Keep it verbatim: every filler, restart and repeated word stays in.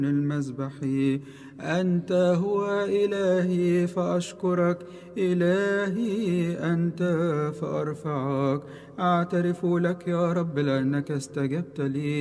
المذبح. أنت هو إلهي فأشكرك، إلهي أنت فأرفعك. أعترف لك يا رب لأنك استجبت لي،